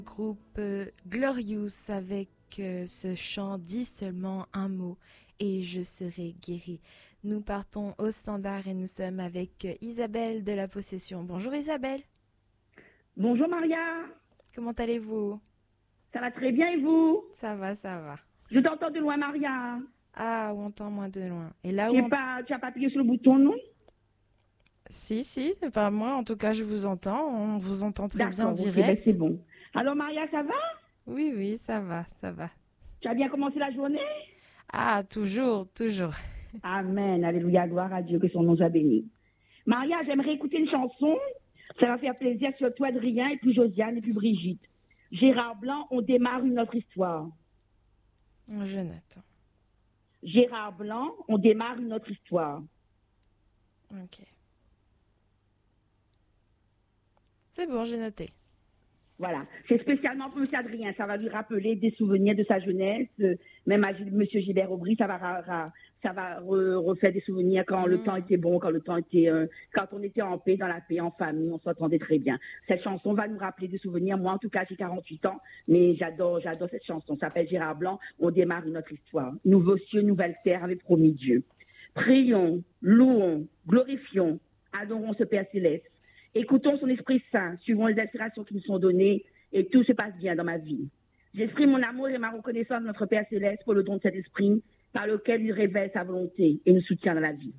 Groupe Glorious avec ce chant Dis seulement un mot et je serai guéri. Nous partons au standard et nous sommes avec Isabelle de la Possession. Bonjour Isabelle. Bonjour Maria. Comment allez-vous? Ça va très bien et vous? Ça va, ça va. Je t'entends de loin Maria. Ah, on entend moins de loin. Et là Tu n'as pas appuyé sur le bouton, non? Si, pas moi. En tout cas, je vous entends. On vous entend très bien en direct. Ben c'est bon. Alors Maria, ça va? Oui, ça va. Tu as bien commencé la journée? Ah, toujours. Amen, alléluia, gloire à Dieu, que son nom soit béni. Maria, j'aimerais écouter une chanson. Ça va faire plaisir sur toi, Adrien, et puis Josiane, et puis Brigitte. Gérard Blanc, on démarre une autre histoire. Je note. Gérard Blanc, on démarre une autre histoire. Ok. C'est bon, j'ai noté. Voilà. C'est spécialement pour M. Adrien. Ça va lui rappeler des souvenirs de sa jeunesse. Même à M. Gilbert Aubry, ça va refaire des souvenirs quand le temps était bon, quand on était en paix, dans la paix, en famille, on s'entendait très bien. Cette chanson va nous rappeler des souvenirs. Moi, en tout cas, j'ai 48 ans, mais j'adore cette chanson. Ça s'appelle Gérard Blanc. On démarre une autre histoire. Nouveaux cieux, nouvelle terre, avait promis Dieu. Prions, louons, glorifions, adorons ce Père céleste. Écoutons son Esprit Saint, suivons les inspirations qui nous sont données et tout se passe bien dans ma vie. J'exprime mon amour et ma reconnaissance de notre Père Céleste pour le don de cet esprit par lequel il révèle sa volonté et nous soutient dans la vie.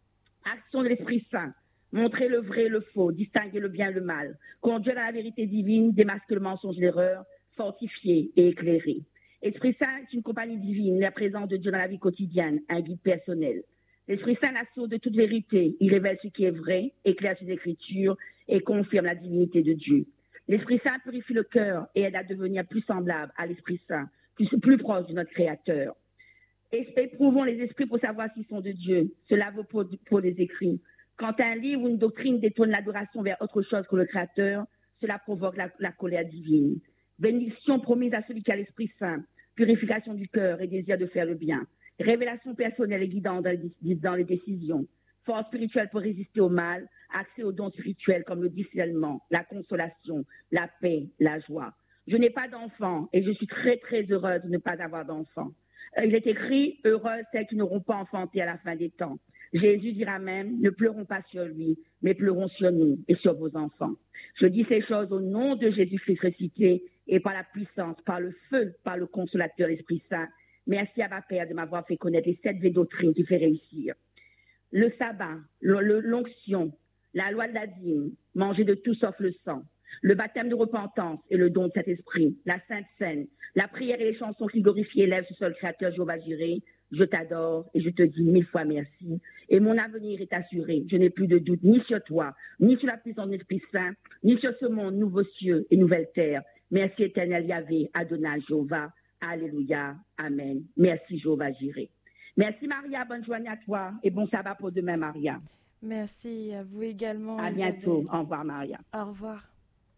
Action de l'Esprit Saint, montrer le vrai et le faux, distinguer le bien et le mal, conduire dans la vérité divine, démasquer le mensonge et l'erreur, fortifier et éclairer. Esprit Saint est une compagnie divine, la présence de Dieu dans la vie quotidienne, un guide personnel. L'Esprit Saint l'assure de toute vérité. Il révèle ce qui est vrai, éclaire ses écritures et confirme la divinité de Dieu. L'Esprit Saint purifie le cœur et aide à devenir plus semblable à l'Esprit Saint, plus proche de notre Créateur. Éprouvons les esprits pour savoir s'ils sont de Dieu. Cela vaut pour les écrits. Quand un livre ou une doctrine détourne l'adoration vers autre chose que le Créateur, cela provoque la colère divine. Bénédiction promise à celui qui a l'Esprit Saint, purification du cœur et désir de faire le bien. Révélation personnelle et guidante dans les décisions. Force spirituelle pour résister au mal. Accès aux dons spirituels comme le discernement, la consolation, la paix, la joie. Je n'ai pas d'enfant et je suis très, très heureuse de ne pas avoir d'enfant. Il est écrit, heureuses celles qui n'auront pas enfanté à la fin des temps. Jésus dira même, ne pleurons pas sur lui, mais pleurons sur nous et sur vos enfants. Je dis ces choses au nom de Jésus-Christ ressuscité et par la puissance, par le feu, par le consolateur, l'Esprit Saint. Merci à ma Père de m'avoir fait connaître les 7 doctrines qui fait réussir. Le sabbat, l'onction, la loi de la dîme, manger de tout sauf le sang, le baptême de repentance et le don de cet esprit, la Sainte Seine, la prière et les chansons qui glorifient et élèvent ce seul Créateur Jéhovah Jireh. Je t'adore et je te dis 1000 fois merci. Et mon avenir est assuré. Je n'ai plus de doute ni sur toi, ni sur la puissance de l'Esprit Saint, ni sur ce monde, nouveaux cieux et nouvelle terre. Merci éternel Yahvé, Adonai Jéhovah. Alléluia. Amen. Merci Jéhovah Jireh. Merci Maria, bonne journée à toi et bon sabbat pour demain Maria. Merci à vous également. À bientôt. Au revoir Maria. Au revoir.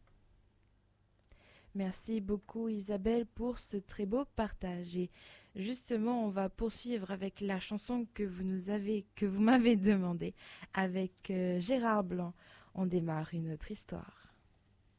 Merci beaucoup Isabelle pour ce très beau partage. Et justement, on va poursuivre avec la chanson que vous m'avez demandé avec Gérard Blanc. On démarre une autre histoire.